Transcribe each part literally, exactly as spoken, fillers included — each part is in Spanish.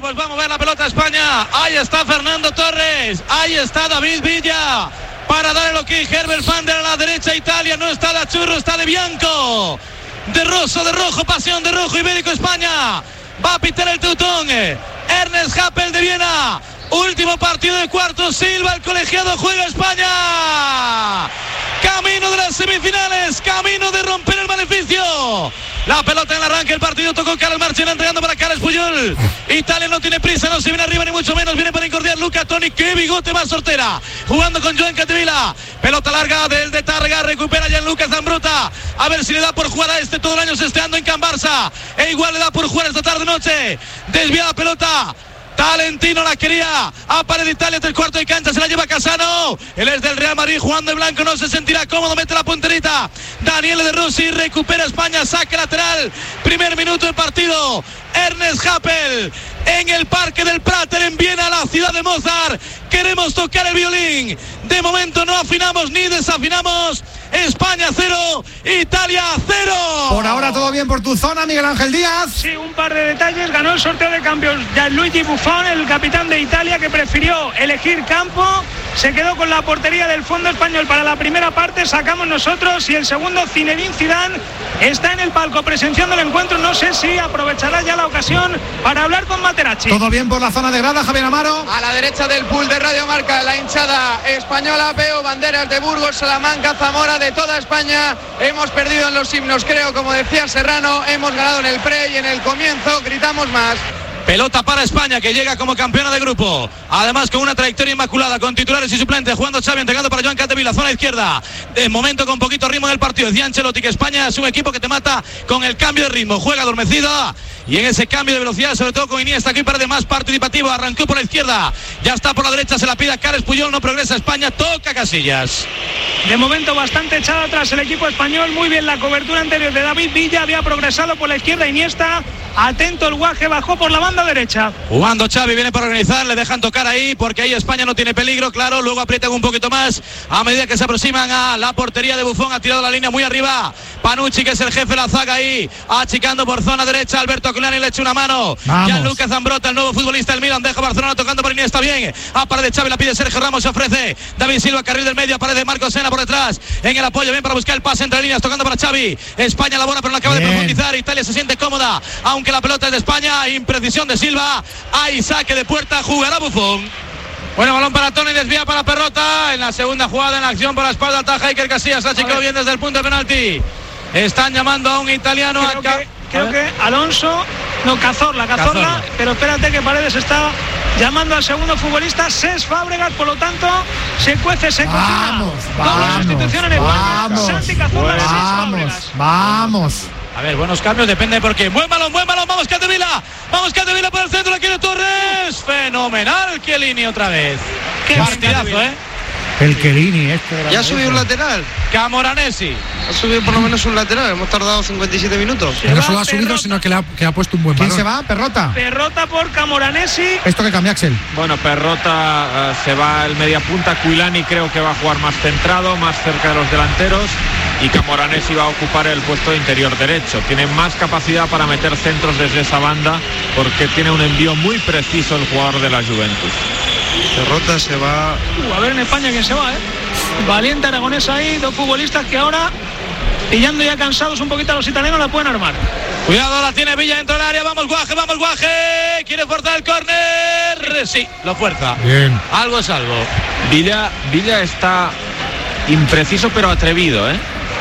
pues vamos a ver la pelota de España. Ahí está Fernando Torres, ahí está David Villa para dar el ok. Herbert Fander a la derecha, Italia, no está de Achurro, está de Bianco, de Rosso, de rojo, pasión de rojo, Ibérico España, va a pitar el Teutón, Ernest Happel de Viena, último partido de cuartos, Silva, el colegiado, juega España, camino de las semifinales, camino de romper el maleficio. La pelota en el arranque, el partido tocó Carlos Marchena entregando para Carles Puyol. Italia no tiene prisa, no se viene arriba ni mucho menos, viene para incordiar Luca Toni, qué bigote más sortera, jugando con Joan Capdevila, pelota larga del de Tárrega, recupera Gianluca Zambrotta, a ver si le da por jugar a este, todo el año sesteando en Can Barça, e igual le da por jugar esta tarde noche, desvía la pelota, Talentino la quería, aparece Italia del cuarto de cancha, se la lleva Casano, él es del Real Madrid, jugando en blanco, no se sentirá cómodo, mete la punterita, Daniele De Rossi, recupera España, saque lateral, primer minuto del partido, Ernest Happel en el Parque del Prater en Viena, la ciudad de Mozart, queremos tocar el violín, de momento no afinamos ni desafinamos, España cero, Italia cero. Por ahora todo bien por tu zona, Miguel Ángel Díaz. Sí, un par de detalles, ganó el sorteo de cambios Gianluigi Buffon, el capitán de Italia, que prefirió elegir campo, se quedó con la portería del fondo español para la primera parte, sacamos nosotros, y el segundo, Zinedine Zidane, está en el palco presenciando el encuentro, no sé si aprovechará ya la ocasión para hablar con Materazzi. Todo bien por la zona de grada, Javier Amaro. A la derecha del pool de Radio Marca, la hinchada española, veo banderas de Burgos, Salamanca, Zamora, de toda España. Hemos perdido en los himnos, creo, como decía Serrano, hemos ganado en el pre y en el comienzo gritamos más. Pelota para España, que llega como campeona de grupo, además con una trayectoria inmaculada, con titulares y suplentes, jugando Xavi, entregando para Joan Capdevila, zona izquierda, de momento con poquito ritmo en el partido. Decía Ancelotti que España es un equipo que te mata con el cambio de ritmo, juega adormecida, y en ese cambio de velocidad, sobre todo con Iniesta, aquí parece más participativo, arrancó por la izquierda, ya está por la derecha, se la pide a Carles Puyol, no progresa España, toca Casillas. De momento bastante echado atrás el equipo español, muy bien la cobertura anterior de David Villa, había progresado por la izquierda Iniesta, atento el Guaje, bajó por la banda derecha. Jugando Xavi, viene para organizar, le dejan tocar ahí, porque ahí España no tiene peligro, claro, luego aprietan un poquito más, a medida que se aproximan a la portería de Buffon, ha tirado la línea muy arriba, Panucci, que es el jefe de la zaga ahí, achicando por zona derecha, Alberto Aquilani le echa una mano, Gianluca Zambrotta, el nuevo futbolista del Milan, deja Barcelona tocando por Iniesta, bien, aparece Xavi, la pide Sergio Ramos, se ofrece David Silva, carril del medio, aparece Marcos Sena por detrás, en el apoyo, bien para buscar el pase entre líneas, tocando para Xavi, España la buena pero no acaba bien de profundizar, Italia se siente cómoda, aunque la pelota es de España, imprecisión de Silva, hay saque de puerta, jugará Buffon. Bueno, balón para Toni, desvía para Perrotta, en la segunda jugada en la acción por la espalda ataja Iker Casillas, ha chicado bien desde el punto de penalti, están llamando a un italiano. Creo acá. que, creo que Alonso, no, Cazorla, Cazorla, Cazorla, pero espérate que Paredes está llamando al segundo futbolista, Cesc Fábregas, por lo tanto se cuece, se cocina. Doble sustitución en el vamos, Santi Cazorla, vamos, Cesc Fábregas. Vamos. A ver, buenos cambios, depende porque buen balón, buen balón, vamos Capdevila, vamos Capdevila por el centro, la quiere Torres, fenomenal, Chiellini otra vez. Qué partidazo, eh. El Chiellini este. Ya ha subido un lateral. Camoranesi. Ha subido por lo menos un lateral, hemos tardado cincuenta y siete minutos. Se no solo ha subido, Perrotta, sino que le ha, que ha puesto un buen balón. ¿Quién se va? Perrotta. Perrotta por Camoranesi. Esto que cambia, Axel. Bueno, Perrotta uh, se va el media punta, Aquilani creo que va a jugar más centrado, más cerca de los delanteros, y Camoranesi va a ocupar el puesto de interior derecho. Tiene más capacidad para meter centros desde esa banda porque tiene un envío muy preciso el jugador de la Juventus. Perrotta se va. Uh, a ver en España quién se va, ¿eh? Valiente aragonés ahí, dos futbolistas que ahora, pillando ya cansados un poquito a los italianos, la pueden armar. Cuidado, la tiene Villa dentro del área, vamos Guaje, vamos Guaje, quiere forzar el córner, sí, lo fuerza. Bien. Algo es algo. Villa, Villa está impreciso pero atrevido, ¿eh?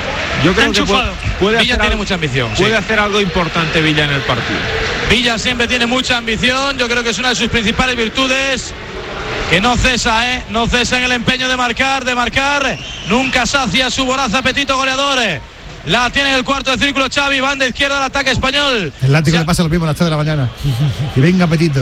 Yo creo que puede, puede Villa hacer tiene algo, mucha ambición. Puede sí. hacer algo importante Villa en el partido. Villa siempre tiene mucha ambición, yo creo que es una de sus principales virtudes, que no cesa, ¿eh? No cesa en el empeño de marcar, de marcar, nunca sacia su voraz apetito goleador. La tiene en el cuarto de círculo Xavi, banda izquierda al ataque español. El látigo o sea, le pasa lo mismo a las tres de la mañana. Y venga apetito.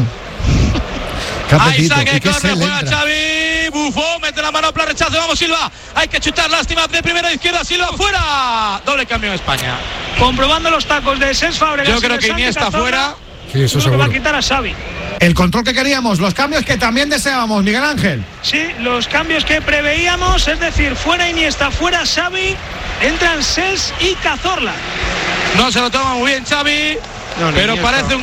Ahí saque, corre, juega Xavi, Buffon, mete la mano para rechazo, vamos Silva, hay que chutar, lástima, de primera izquierda, Silva fuera, doble cambio en España. Comprobando los tacos de Cesc Fábregas. Yo creo que Iniesta fuera. Sí, eso seguro. Que va a quitar a Xavi. El control que queríamos, los cambios que también deseábamos, Miguel Ángel. Sí, los cambios que preveíamos, es decir, fuera Iniesta, fuera Xavi, entran Cesc y Cazorla. No se lo toma muy bien Xavi, no, pero parece un